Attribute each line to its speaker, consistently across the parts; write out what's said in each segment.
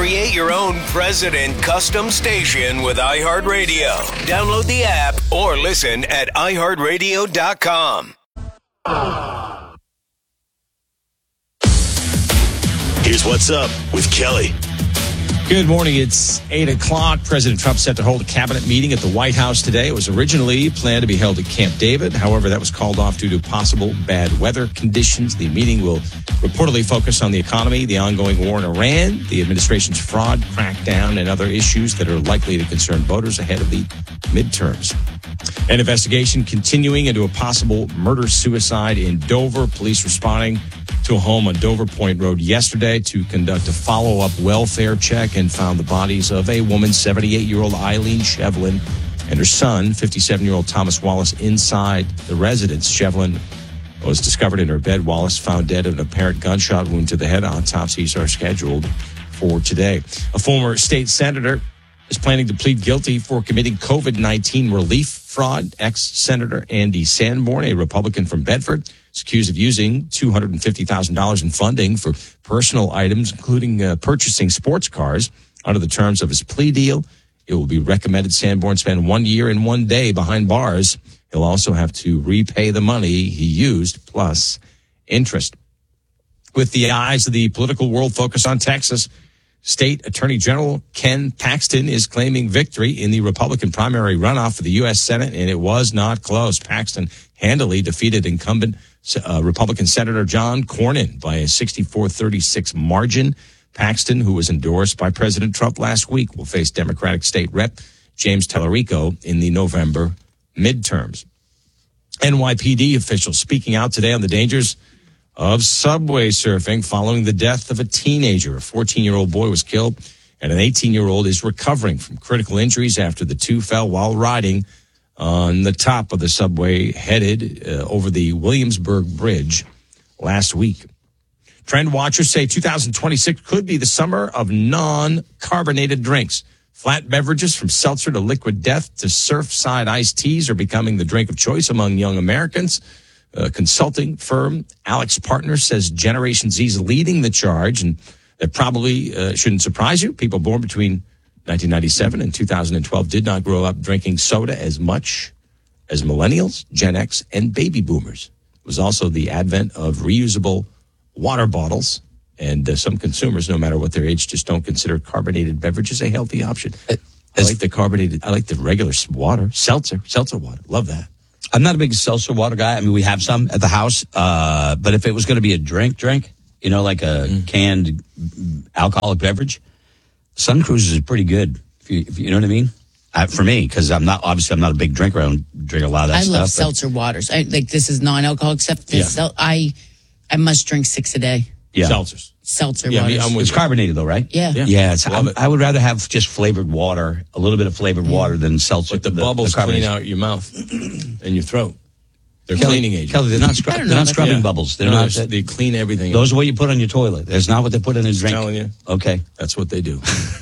Speaker 1: Create your own President custom station with iHeartRadio. Download the app or listen at iHeartRadio.com.
Speaker 2: Here's what's up with Kelly.
Speaker 3: Good morning. It's 8 o'clock. President Trump set to hold a cabinet meeting at the White House today. It was originally planned to be held at Camp David. However, that was called off due to possible bad weather conditions. The meeting will reportedly focus on the economy, the ongoing war in Iran, the administration's fraud crackdown, and other issues that are likely to concern voters ahead of the midterms. An investigation continuing into a possible murder-suicide in Dover. Police responding to a home on Dover Point Road yesterday to conduct a follow-up welfare check and found the bodies of a woman, 78-year-old Eileen Shevlin, and her son, 57-year-old Thomas Wallace, inside the residence. Shevlin was discovered in her bed. Wallace found dead of an apparent gunshot wound to the head. Autopsies are scheduled for today. A former state senator is planning to plead guilty for committing COVID-19 relief fraud. Ex-Senator Andy Sanborn, a Republican from Bedford, is accused of using $250,000 in funding for personal items, including purchasing sports cars. Under the terms of his plea deal, it will be recommended Sanborn spend 1 year and 1 day behind bars. He'll also have to repay the money he used, plus interest. With the eyes of the political world focused on Texas, State Attorney General Ken Paxton is claiming victory in the Republican primary runoff for the U.S. Senate, and it was not close. Paxton handily defeated incumbent Republican Senator John Cornyn by a 64-36 margin. Paxton, who was endorsed by President Trump last week, will face Democratic State Rep James Tallarico in the November midterms. NYPD officials speaking out today on the dangers of subway surfing following the death of a teenager. A 14-year-old boy was killed, and an 18-year-old is recovering from critical injuries after the two fell while riding on the top of the subway headed over the Williamsburg Bridge last week. Trend watchers say 2026 could be the summer of non-carbonated drinks. Flat beverages from seltzer to liquid death to Surfside iced teas are becoming the drink of choice among young Americans. Consulting firm Alex Partners says Generation Z is leading the charge, and that probably shouldn't surprise you. People born between 1997 and 2012 did not grow up drinking soda as much as millennials, Gen X, and baby boomers. It was also the advent of reusable water bottles, and some consumers, no matter what their age, just don't consider carbonated beverages a healthy option. I like the regular water, seltzer water. Love that.
Speaker 4: I'm not a big seltzer water guy. I mean, we have some at the house, but if it was going to be a drink, like a canned alcoholic beverage, Sun Cruiser is pretty good. If you know what I mean? For me, because I'm not a big drinker. I don't drink a lot of that stuff.
Speaker 5: I love seltzer waters. This is non-alcoholic stuff. I must drink 6 a day.
Speaker 4: Yeah.
Speaker 5: Seltzer waters.
Speaker 4: It's carbonated though, right?
Speaker 5: Yeah.
Speaker 4: Yeah. I would rather have just flavored water, a little bit of flavored water than seltzer.
Speaker 3: But the bubbles clean out your mouth and your throat. They're cleaning agents.
Speaker 4: Kelly, they're not scrubbing bubbles.
Speaker 3: They clean everything.
Speaker 4: Those are what you put on your toilet. That's not what they put in a drink.
Speaker 3: I'm telling you.
Speaker 4: Okay.
Speaker 3: That's what they do.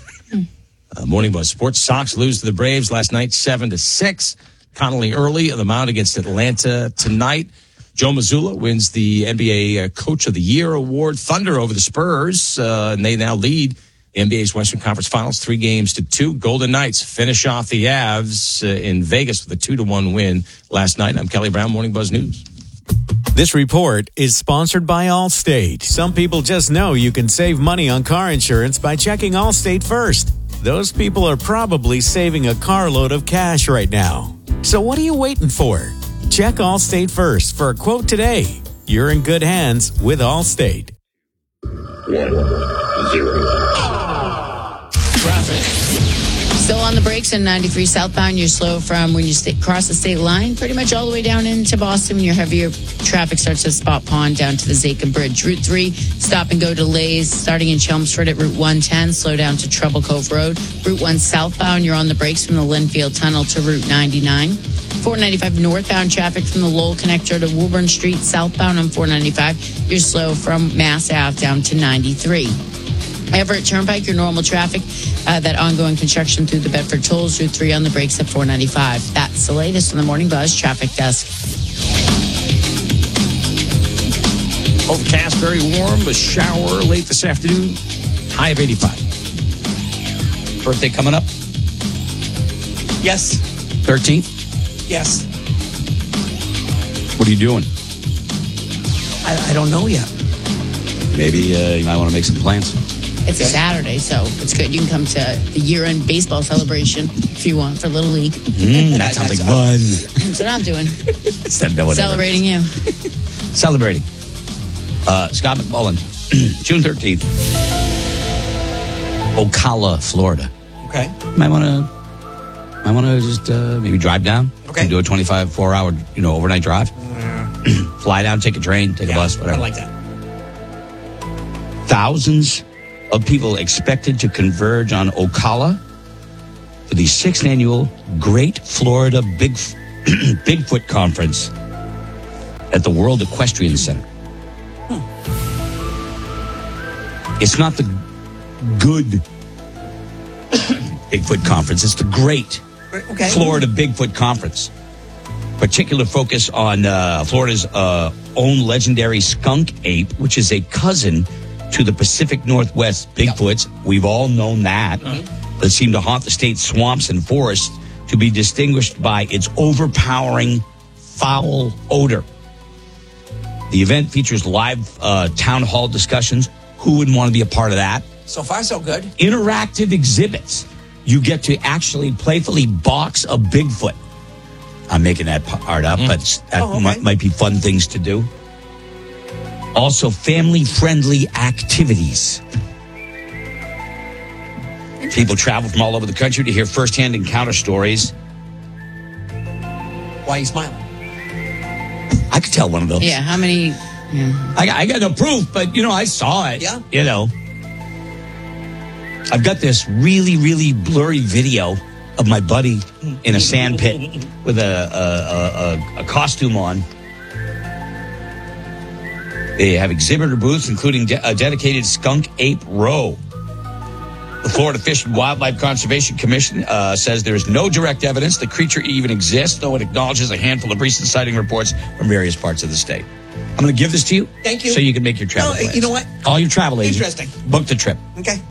Speaker 3: Morning Buzz Sports. Sox lose to the Braves last night, 7-6. Connolly early on the mound against Atlanta tonight. Joe Mazzulla wins the NBA Coach of the Year award. Thunder over the Spurs, and they now lead the NBA's Western Conference Finals 3-2. Golden Knights finish off the Avs in Vegas with a 2-1 win last night. I'm Kelly Brown, Morning Buzz News.
Speaker 6: This report is sponsored by Allstate. Some people just know you can save money on car insurance by checking Allstate first. Those people are probably saving a carload of cash right now. So what are you waiting for? Check Allstate first for a quote today. You're in good hands with Allstate.
Speaker 2: 1-0.
Speaker 3: Traffic.
Speaker 5: Still on the brakes in 93 southbound. You're slow from when you cross the state line, pretty much all the way down into Boston. Your heavier traffic starts at Spot Pond down to the Zakin Bridge. Route 3, stop and go delays starting in Chelmsford at Route 110. Slow down to Treble Cove Road. Route 1 southbound, you're on the brakes from the Linfield Tunnel to Route 99. 495 northbound traffic from the Lowell Connector to Woburn Street. Southbound on 495, you're slow from Mass Ave down to 93. Everett Turnpike, your normal traffic, that ongoing construction through the Bedford Tolls, Route 3 on the brakes at 495. That's the latest on the Morning Buzz Traffic Desk.
Speaker 3: Overcast, very warm, a shower late this afternoon, high of 85.
Speaker 4: birthday coming up?
Speaker 7: Yes.
Speaker 4: 13th?
Speaker 7: Yes.
Speaker 4: What are you doing?
Speaker 7: I don't know yet.
Speaker 4: Maybe you might want to make some plans.
Speaker 5: It's a Saturday, so it's good. You can come to the year-end baseball celebration if you want for Little League.
Speaker 4: That sounds like fun.
Speaker 5: That's what I'm doing. Celebrating you.
Speaker 4: Celebrating. Scott McMullen, June 13th. Ocala, Florida.
Speaker 7: Okay.
Speaker 4: Might want to just maybe drive down.
Speaker 7: Okay.
Speaker 4: Do a 4-hour, overnight drive. Fly down, take a train, take a bus, whatever.
Speaker 7: I like that.
Speaker 4: Thousands of people expected to converge on Ocala for the 6th annual Great Florida Bigfoot Conference at the World Equestrian Center. It's not the good Bigfoot Conference. It's the Great Florida Bigfoot Conference. Particular focus on Florida's own legendary skunk ape, which is a cousin to the Pacific Northwest Bigfoots. Yep. We've all known that. That seem to haunt the state's swamps and forests, to be distinguished by its overpowering foul odor. The event features live town hall discussions. Who wouldn't want to be a part of that?
Speaker 7: So far, so good.
Speaker 4: Interactive exhibits. You get to actually playfully box a Bigfoot. I'm making that part up, but that might be fun things to do. Also, family-friendly activities. People travel from all over the country to hear firsthand encounter stories.
Speaker 7: Why are you smiling?
Speaker 4: I could tell one of those.
Speaker 5: Yeah, how many? Yeah.
Speaker 4: I got no proof, but, I saw it.
Speaker 7: Yeah.
Speaker 4: I've got this really, really blurry video of my buddy in a sand pit with a costume on. They have exhibitor booths, including a dedicated skunk ape row. The Florida Fish and Wildlife Conservation Commission says there is no direct evidence the creature even exists, though it acknowledges a handful of recent sighting reports from various parts of the state. I'm going to give this to you.
Speaker 7: Thank you.
Speaker 4: So you can make your travel plans.
Speaker 7: You know what?
Speaker 4: All your travel agents.
Speaker 7: Interesting.
Speaker 4: Book the trip.
Speaker 7: Okay.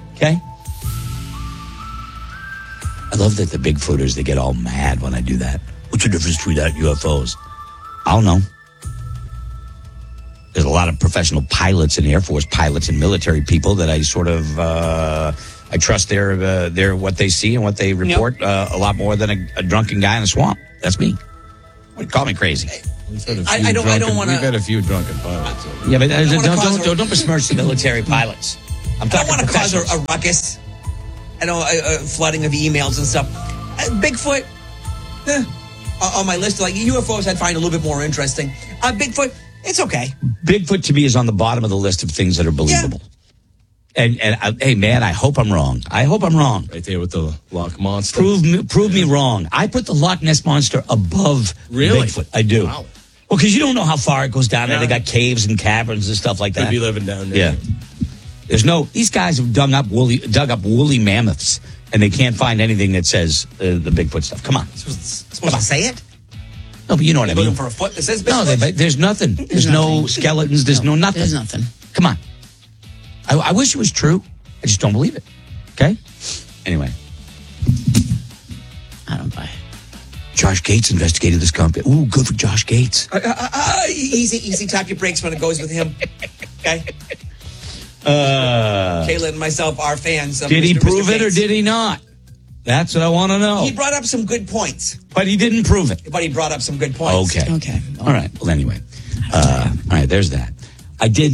Speaker 4: I love that the Bigfooters, they get all mad when I do that. What's the difference between that and UFOs? I don't know. There's a lot of professional pilots and Air Force pilots and military people that I sort of I trust their what they see and what they report a lot more than a drunken guy in a swamp. That's me. Call me crazy.
Speaker 7: I don't want to.
Speaker 3: We've had a few drunken pilots.
Speaker 4: Yeah, but don't besmirch the military pilots.
Speaker 7: I don't want to cause a ruckus. I know flooding of emails and stuff. Bigfoot, on my list, like UFOs, I'd find a little bit more interesting. Bigfoot, it's okay.
Speaker 4: Bigfoot to me is on the bottom of the list of things that are believable. Yeah. And hey, man, I hope I'm wrong.
Speaker 3: Right there with the Loch Monster.
Speaker 4: Prove me wrong. I put the Loch Ness Monster above Bigfoot. I do. Wow. Well, because you don't know how far it goes down there. They got caves and caverns and stuff like that.
Speaker 3: Could be living down there.
Speaker 4: Yeah. These guys have dug up woolly mammoths, and they can't find anything that says the Bigfoot stuff. Come on.
Speaker 7: Supposed to say it?
Speaker 4: No, but you know what I mean.
Speaker 7: Looking for a foot that says Bigfoot?
Speaker 4: No, there's nothing. There's no skeletons. There's no nothing.
Speaker 5: There's nothing.
Speaker 4: Come on. I wish it was true. I just don't believe it. Okay? Anyway.
Speaker 5: I don't buy it.
Speaker 4: Josh Gates investigated this company. Ooh, good for Josh Gates.
Speaker 7: Easy. Tap your brakes when it goes with him. Okay? Kayla and myself are fans of
Speaker 4: Did he
Speaker 7: Mr.
Speaker 4: prove
Speaker 7: Mr.
Speaker 4: it or did he not? That's what I want to know.
Speaker 7: He brought up some good points.
Speaker 4: But he didn't prove it.
Speaker 7: But he brought up some good points.
Speaker 4: Okay. All right. Well, anyway. All right, there's that. I did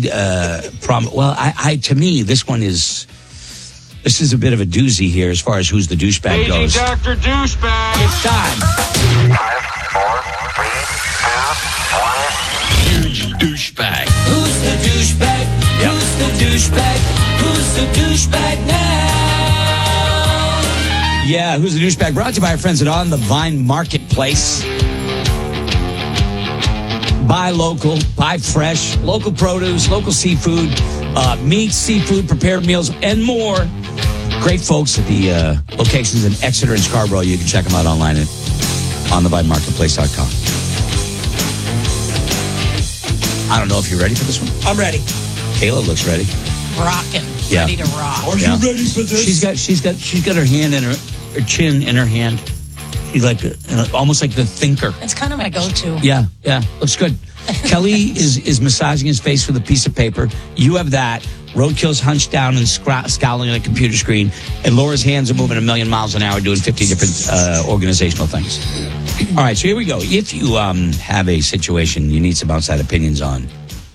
Speaker 4: to me, this is a bit of a doozy here as far as who's the douchebag goes.
Speaker 8: Dr. Douchebag.
Speaker 4: It's time.
Speaker 8: 5, 4, 3, 2, 1.
Speaker 4: Huge douchebag.
Speaker 9: Who's the douchebag?
Speaker 4: Yep.
Speaker 9: Who's the douchebag? Who's the douchebag now?
Speaker 4: Yeah, who's the douchebag? Brought to you by our friends at On the Vine Marketplace. Buy local, buy fresh, local produce, local seafood, meat, seafood, prepared meals, and more. Great folks at the locations in Exeter and Scarborough. You can check them out online at onthevinemarketplace.com. I don't know if you're ready for this one.
Speaker 7: I'm ready.
Speaker 4: Kayla looks ready.
Speaker 5: Rockin'.
Speaker 4: Yeah.
Speaker 10: ready to rock.
Speaker 2: Are you ready for this?
Speaker 4: She's got her hand in her chin in her hand. She's like almost like the thinker.
Speaker 10: It's kind of my go-to.
Speaker 4: Yeah, looks good. Kelly is massaging his face with a piece of paper. You have that. Roadkill's hunched down and scowling at a computer screen, and Laura's hands are moving 1,000,000 miles an hour, doing 50 different organizational things. All right, so here we go. If you have a situation you need some outside opinions on,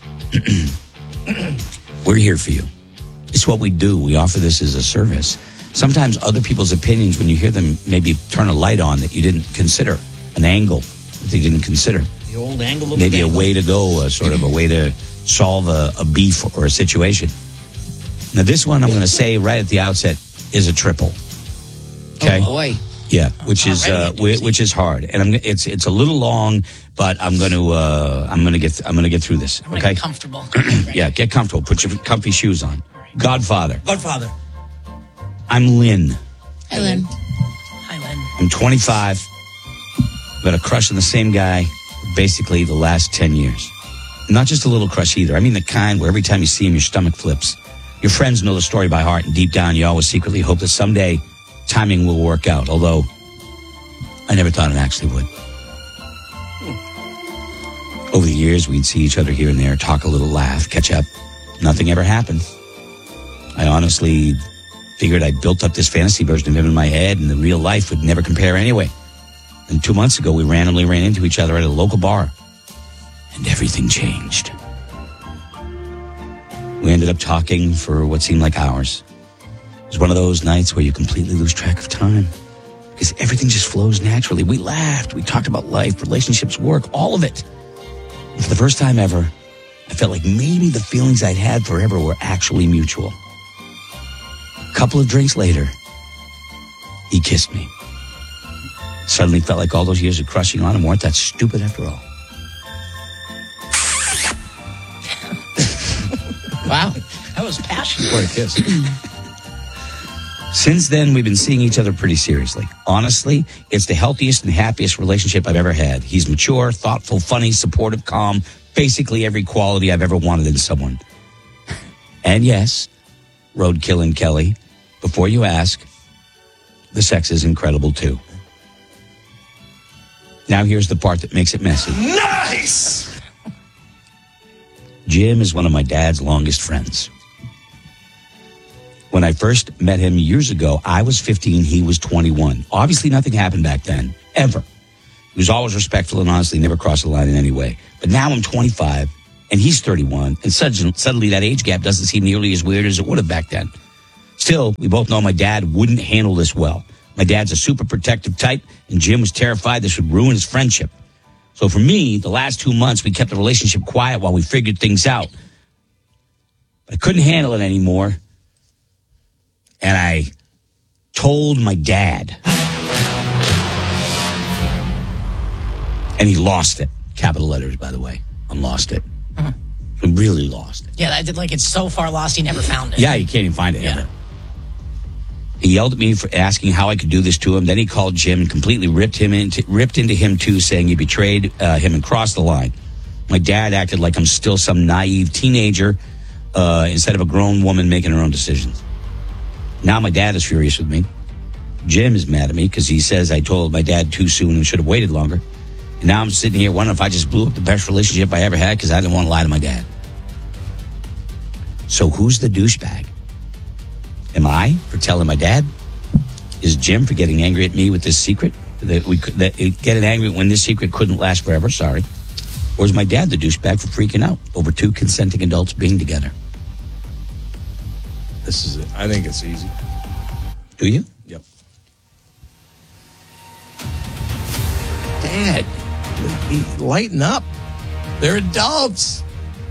Speaker 4: we're here for you. It's what we do. We offer this as a service. Sometimes other people's opinions, when you hear them, maybe turn a light on that you didn't consider, an angle that you didn't consider.
Speaker 7: The old angle of
Speaker 4: Maybe
Speaker 7: the
Speaker 4: a
Speaker 7: angle.
Speaker 4: way to go, sort of a way to solve a beef or a situation. Now, this one I'm going to say right at the outset is a triple. Okay.
Speaker 5: Oh boy.
Speaker 4: Yeah, which is hard, and it's a little long, but I'm going to get through this.
Speaker 10: I'm gonna
Speaker 4: Okay.
Speaker 10: get comfortable.
Speaker 4: Yeah, get comfortable. Put your comfy shoes on. Godfather.
Speaker 7: Godfather.
Speaker 4: I'm Lynn.
Speaker 5: Hi, Lynn.
Speaker 10: Hi, Lynn.
Speaker 4: I'm 25. Got a crush on the same guy basically the last 10 years. Not just a little crush either. I mean the kind where every time you see him, your stomach flips. Your friends know the story by heart, and deep down, you always secretly hope that someday timing will work out. Although, I never thought it actually would. Over the years, we'd see each other here and there, talk a little, laugh, catch up. Nothing ever happened. I honestly figured I built up this fantasy version of him in my head, and the real life would never compare anyway. And 2 months ago, we randomly ran into each other at a local bar, and everything changed. We ended up talking for what seemed like hours. It was one of those nights where you completely lose track of time because everything just flows naturally. We laughed, we talked about life, relationships, work, all of it. And for the first time ever, I felt like maybe the feelings I'd had forever were actually mutual. A couple of drinks later, he kissed me. Suddenly felt like all those years of crushing on him weren't that stupid after all.
Speaker 5: Wow.
Speaker 10: That was passionate.
Speaker 3: What a kiss.
Speaker 4: Since then, we've been seeing each other pretty seriously. Honestly, it's the healthiest and happiest relationship I've ever had. He's mature, thoughtful, funny, supportive, calm, basically every quality I've ever wanted in someone. And yes, Roadkill and Kelly, before you ask, the sex is incredible too. Now here's the part that makes it messy.
Speaker 2: Nice!
Speaker 4: Jim is one of my dad's longest friends. When I first met him years ago, I was 15, he was 21. Obviously, nothing happened back then, ever. He was always respectful and honestly never crossed the line in any way. But now I'm 25, and he's 31, and suddenly that age gap doesn't seem nearly as weird as it would have back then. Still, we both know my dad wouldn't handle this well. My dad's a super protective type, and Jim was terrified this would ruin his friendship. So for me, the last 2 months, we kept the relationship quiet while we figured things out. But I couldn't handle it anymore. And I told my dad. And he lost it. Capital letters, by the way. I lost it. He really lost it.
Speaker 10: Yeah, I did like it's so far lost he never found it.
Speaker 4: Yeah, you can't even find it
Speaker 10: Yeah.
Speaker 4: ever. He yelled at me for asking how I could do this to him. Then he called Jim and completely ripped into him too, saying he betrayed him and crossed the line. My dad acted like I'm still some naive teenager instead of a grown woman making her own decisions. Now my dad is furious with me. Jim is mad at me because he says I told my dad too soon and should have waited longer. And now I'm sitting here wondering if I just blew up the best relationship I ever had because I didn't want to lie to my dad. So who's the douchebag? Am I for telling my dad? Is Jim for getting angry at me with this secret? Getting angry when this secret couldn't last forever, sorry. Or is my dad the douchebag for freaking out over two consenting adults being together?
Speaker 3: This is it. I think it's easy.
Speaker 4: Do you?
Speaker 3: Yep.
Speaker 11: Dad, lighten up. They're adults.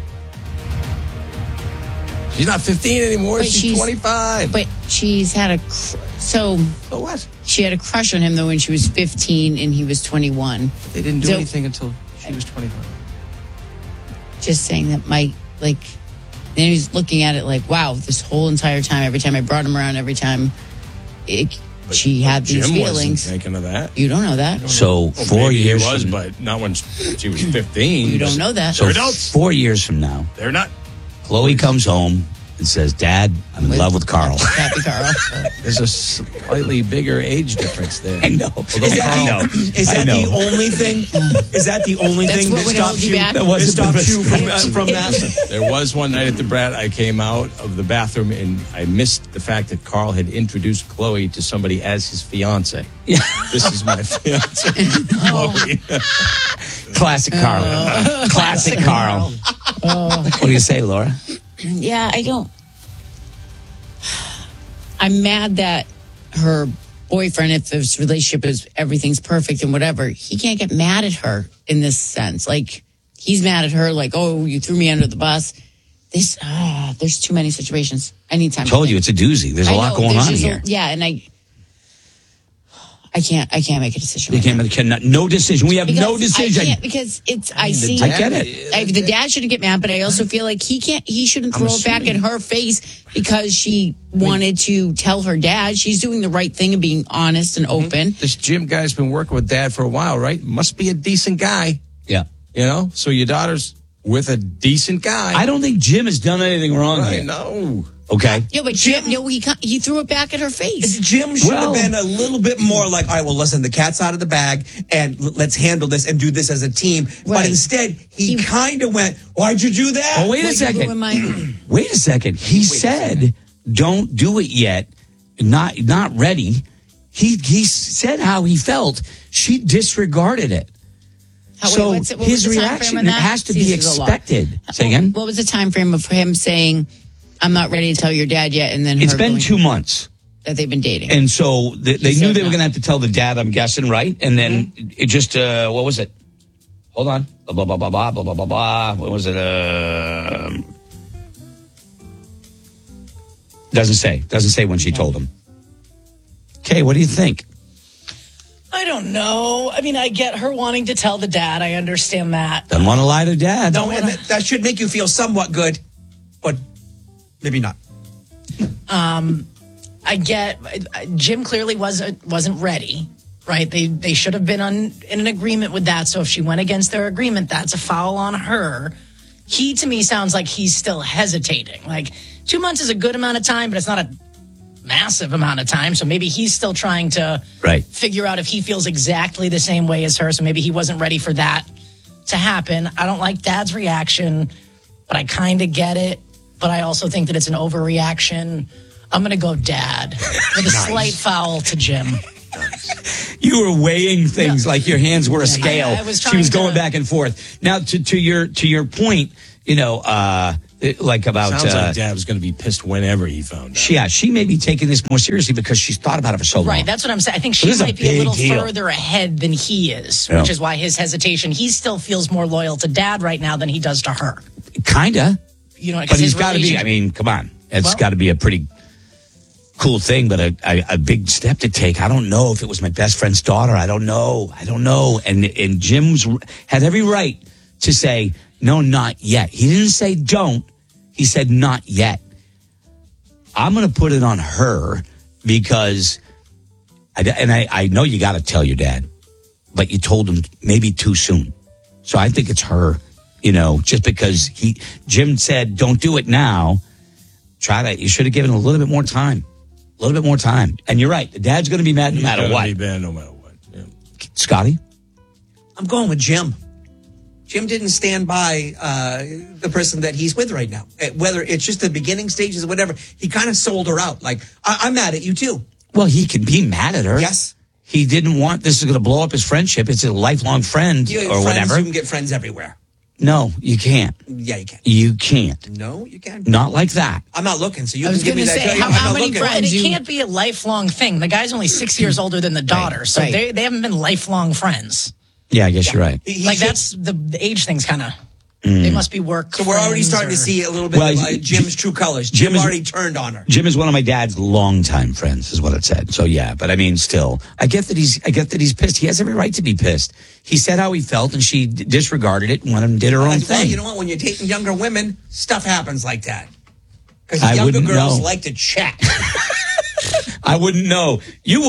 Speaker 11: She's not 15 anymore.
Speaker 5: But
Speaker 11: She's 25.
Speaker 5: But she's had so
Speaker 11: what?
Speaker 5: She had a crush on him though when she was 15 and he was 21.
Speaker 11: They didn't do anything until she was 25.
Speaker 5: Just saying that then he's looking at it like, wow, this whole entire time, every time I brought him around, every time she had these
Speaker 3: Jim
Speaker 5: feelings.
Speaker 3: wasn't thinking of that.
Speaker 5: You don't know that.
Speaker 4: So 4 years
Speaker 3: he was,
Speaker 4: from,
Speaker 3: but not when she was 15.
Speaker 5: You don't know that.
Speaker 4: So
Speaker 3: They're adults.
Speaker 4: 4 years from now,
Speaker 3: They're not.
Speaker 4: Chloe comes home and says, "Dad, I'm in love with Carl."
Speaker 5: Happy Carl.
Speaker 11: There's a slightly bigger age difference there.
Speaker 4: I know.
Speaker 7: Is that the only thing? Is that the only
Speaker 5: That's
Speaker 7: thing
Speaker 5: what
Speaker 7: that
Speaker 5: would
Speaker 7: stops
Speaker 5: hold you
Speaker 7: you?
Speaker 5: back?
Speaker 7: That stops you from that?
Speaker 3: There was one night at the Brat, I came out of the bathroom and I missed the fact that Carl had introduced Chloe to somebody as his fiance.
Speaker 4: Yeah.
Speaker 3: This is my fiance, Chloe.
Speaker 4: Classic Carl. Classic Carl. What do you say, Laura?
Speaker 5: Yeah, I'm mad that her boyfriend, if this relationship is everything's perfect and whatever, he can't get mad at her in this sense. Like, he's mad at her, like, oh, you threw me under the bus. There's too many situations. I need time.
Speaker 4: I told you it's a doozy. There's a lot going on here.
Speaker 5: And I can't make a decision.
Speaker 4: You can't. No decision. We have no decision.
Speaker 5: I can't because it's. I
Speaker 4: get it.
Speaker 5: The dad shouldn't get mad, but I also feel like he shouldn't throw it back in her face because she wanted to tell her dad. She's doing the right thing and being honest and open.
Speaker 11: This Jim guy's been working with Dad for a while, right? Must be a decent guy.
Speaker 4: Yeah.
Speaker 11: You know? So your daughter's with a decent guy.
Speaker 4: I don't think Jim has done anything wrong here.
Speaker 11: No.
Speaker 4: Okay.
Speaker 5: Yeah, but Jim, he threw it back at her face.
Speaker 7: Jim should have been a little bit more like, all right, well, listen, the cat's out of the bag, and let's handle this and do this as a team. Right. But instead, he kind of went, why'd you do that?
Speaker 4: Oh, wait a second. Wait a second. He said, don't do it yet. Not ready. He said how he felt. She disregarded it. His reaction has to be expected. Say again?
Speaker 5: What was the time frame of him saying, I'm not ready to tell your dad yet? And then
Speaker 4: it's been 2 months
Speaker 5: that they've been dating.
Speaker 4: And so they knew they were going to have to tell the dad, I'm guessing, right? And then it just, what was it? Hold on. Blah, blah, blah, blah, blah, blah, blah, blah. What was it? Doesn't say. Doesn't say when she told him. Okay, what do you think?
Speaker 10: I don't know. I mean, I get her wanting to tell the dad. I understand that.
Speaker 4: Doesn't want to lie to dad.
Speaker 7: No, and that should make you feel somewhat good, but maybe not.
Speaker 10: I get Jim clearly wasn't ready, right? They should have been in an agreement with that. So if she went against their agreement, that's a foul on her. He, to me, sounds like he's still hesitating. Like 2 months is a good amount of time, but it's not a massive amount of time. So maybe he's still trying to figure out if he feels exactly the same way as her. So maybe he wasn't ready for that to happen. I don't like Dad's reaction, but I kind of get it. But I also think that it's an overreaction. I'm going to go Dad with a slight foul to Jim.
Speaker 4: You were weighing things like your hands were a scale. She was going back and forth. Now, to your point, you know, like about
Speaker 3: sounds like Dad was going to be pissed whenever he found out.
Speaker 4: Yeah, she may be taking this more seriously because she's thought about it for so long.
Speaker 10: Right, that's what I'm saying. I think she might be a little further ahead than he is, which is why his hesitation. He still feels more loyal to Dad right now than he does to her.
Speaker 4: Kinda.
Speaker 10: You know,
Speaker 4: but he's got to be. I mean, come on, it's got to be a pretty cool thing, but a big step to take. I don't know if it was my best friend's daughter. I don't know. And Jim had every right to say no, not yet. He didn't say don't. He said not yet. I'm going to put it on her because, I know you got to tell your dad, but you told him maybe too soon. So I think it's her. You know, just because Jim said, don't do it now, you should have given a little bit more time. A little bit more time. And you're right. The dad's going to be mad no matter what.
Speaker 3: He's going to be mad no matter what. Yeah.
Speaker 4: Scotty?
Speaker 7: I'm going with Jim. Jim didn't stand by the person that he's with right now. Whether it's just the beginning stages or whatever, he kind of sold her out. Like, I'm mad at you too.
Speaker 4: Well, he can be mad at her.
Speaker 7: Yes.
Speaker 4: He didn't want this is going to blow up his friendship. It's a lifelong friend or whatever.
Speaker 7: You can get friends everywhere.
Speaker 4: No, you can't.
Speaker 7: Yeah, you can.
Speaker 4: You can't.
Speaker 7: No, you can't.
Speaker 4: Not like that.
Speaker 7: I'm not looking, so you
Speaker 10: can
Speaker 7: give me that.
Speaker 10: Say, how many friends? It can't be a lifelong thing. The guy's only 6 years older than the daughter, so they haven't been lifelong friends.
Speaker 4: Yeah, I guess you're right.
Speaker 10: That's the age thing's kind of. They must be work.
Speaker 7: So we're already starting to see a little bit of Jim's true colors. Jim already turned on her.
Speaker 4: Jim is one of my dad's longtime friends, is what it said. So yeah, but I mean, still, I get that he's pissed. He has every right to be pissed. He said how he felt, and she disregarded it and went and did her own thing.
Speaker 7: You know what? When you're dating younger women, stuff happens like that. Because younger girls like to chat.
Speaker 4: I wouldn't know. You would.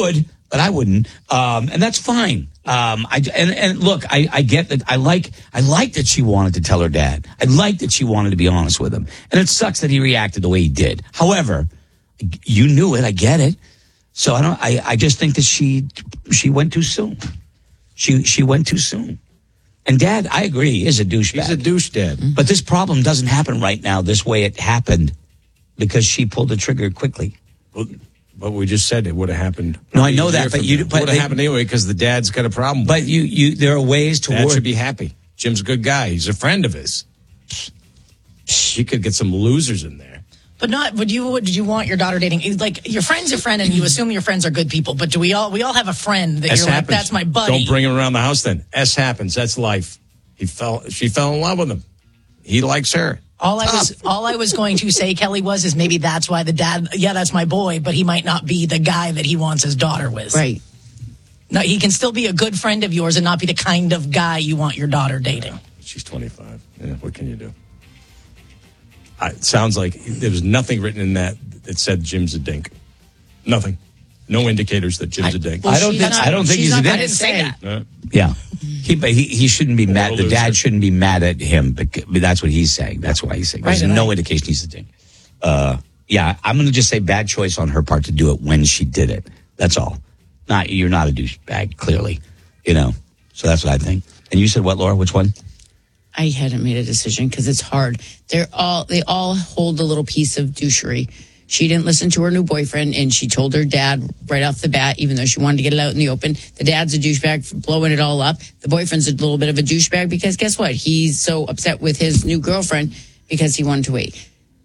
Speaker 4: but I wouldn't. And that's fine. Look, I get that. I like that she wanted to tell her dad. I like that she wanted to be honest with him. And it sucks that he reacted the way he did. However, you knew it. I get it. So I just think that she went too soon. She went too soon. And Dad, I agree, he is a douchebag.
Speaker 3: He's a douche dad.
Speaker 4: But this problem doesn't happen right now this way it happened because she pulled the trigger quickly.
Speaker 3: But we just said it would have happened.
Speaker 4: No, I know that, but
Speaker 3: it would have happened anyway because the dad's got a problem.
Speaker 4: But there are ways to
Speaker 3: Dad
Speaker 4: work.
Speaker 3: should be happy. Jim's a good guy. He's a friend of his. He could get some losers in there.
Speaker 10: But did you want your daughter dating? Like, your friend's your friend and you assume your friends are good people, but we all have a friend that you're like, that's my buddy.
Speaker 3: Don't bring him around the house then. S happens. That's life. She fell in love with him. He likes her.
Speaker 10: All I was going to say, Kelly, is maybe that's why the dad, that's my boy, but he might not be the guy that he wants his daughter with.
Speaker 5: Right.
Speaker 10: No, he can still be a good friend of yours and not be the kind of guy you want your daughter dating.
Speaker 3: She's 25. Yeah, what can you do? It sounds like there was nothing written in that said Jim's a dink. Nothing. No indicators that Jim's a dink.
Speaker 4: I don't think he's a dink.
Speaker 10: I didn't say that.
Speaker 4: Yeah. He shouldn't be mad. The dad shouldn't be mad at him. But that's what he's saying. That's why he's saying. There's no indication he's a dink. I'm going to just say bad choice on her part to do it when she did it. That's all. You're not a douchebag, clearly. So that's what I think. And you said what, Laura? Which one?
Speaker 5: I hadn't made a decision because it's hard. They all hold a little piece of douchery. She didn't listen to her new boyfriend, and she told her dad right off the bat, even though she wanted to get it out in the open. The dad's a douchebag for blowing it all up. The boyfriend's a little bit of a douchebag because guess what? He's so upset with his new girlfriend because he wanted to wait.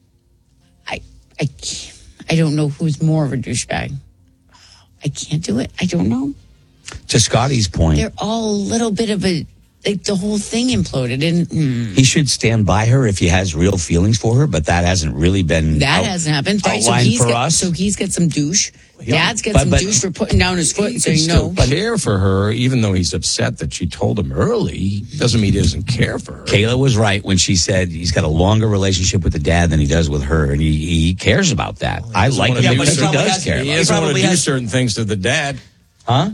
Speaker 5: I don't know who's more of a douchebag. I can't do it. I don't know.
Speaker 4: To Scotty's point,
Speaker 5: they're all a little bit of a. The whole thing imploded, and
Speaker 4: he should stand by her if he has real feelings for her. But that hasn't really been
Speaker 5: hasn't happened. Right? So he's got some douche. Dad's got some douche for putting down his foot and saying no.
Speaker 3: But care for her, even though he's upset that she told him early, doesn't mean he doesn't care for her.
Speaker 4: Kayla was right when she said he's got a longer relationship with the dad than he does with her, and he cares about that. I like him because he does care.
Speaker 3: He doesn't want to do certain things to the dad,
Speaker 4: huh?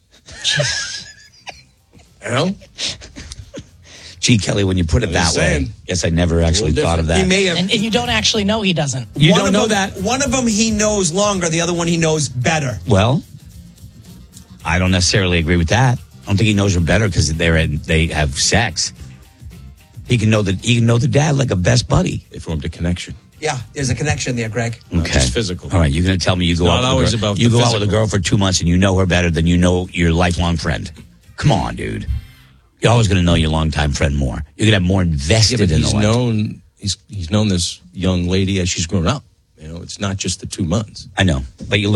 Speaker 4: Gee, Kelly, when you put it that way, yes, I never actually thought of that.
Speaker 7: He may have,
Speaker 10: and you don't actually know he doesn't.
Speaker 4: You don't know that?
Speaker 7: One of them he knows longer, the other one he knows better.
Speaker 4: Well, I don't necessarily agree with that. I don't think he knows her better because they have sex. He can know the dad like a best buddy.
Speaker 3: They formed a connection.
Speaker 7: Yeah, there's a connection there, Greg.
Speaker 4: Okay,
Speaker 3: just physical.
Speaker 4: All right, you're going to tell me you go out with a girl for 2 months and you know her better than you know your lifelong friend. Come on, dude. You're always going to know your longtime friend more. You're going to have more invested in the life.
Speaker 3: He's known this young lady as she's grown up. It's not just the 2 months.
Speaker 4: I know, but you look